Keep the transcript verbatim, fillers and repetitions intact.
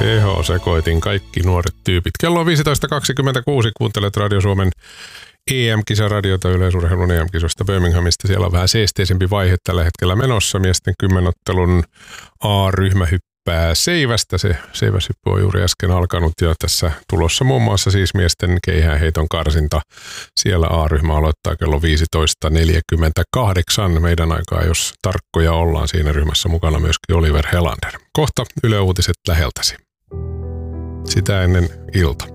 P H-sekoitin kaikki nuoret tyypit. Kello on viisitoista kaksikymmentäkuusi. Kuuntelet Radio Suomen E M-kisaradiota yleisurheilun E M-kisoista Birminghamista. Siellä on vähän seesteisempi vaihe tällä hetkellä menossa. Miesten kymmenottelun A-ryhmä hyppää seivästä. Se seiväshyppy on juuri äsken alkanut ja tässä tulossa muun muassa siis miesten keihäänheiton karsinta. Siellä A-ryhmä aloittaa kello viisitoista neljäkymmentäkahdeksan meidän aikaa, jos tarkkoja ollaan. Siinä ryhmässä mukana myöskin Oliver Helander. Kohta Yle Uutiset läheltäsi. Sitä ennen ilta.